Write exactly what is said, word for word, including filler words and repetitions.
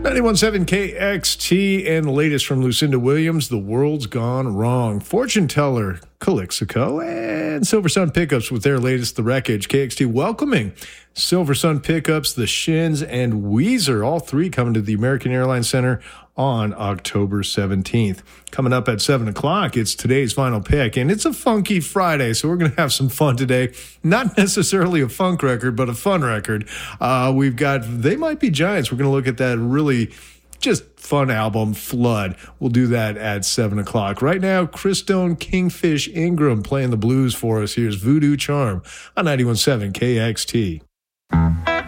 ninety-one point seven K X T and the latest from Lucinda Williams, The World's Gone Wrong. Fortune Teller, Calixico, and Silver Sun Pickups with their latest, The Wreckage. K X T welcoming Silver Sun Pickups, The Shins, and Weezer, all three coming to the American Airlines Center on October seventeenth. Coming up at seven o'clock, it's today's final pick, and it's a funky Friday, so we're going to have some fun today. Not necessarily a funk record, but a fun record. Uh, we've got They Might Be Giants. We're going to look at that really just fun album, Flood. We'll do that at seven o'clock. Right now, Chris Stone, Kingfish Ingram playing the blues for us. Here's Voodoo Charm on ninety-one point seven K X T.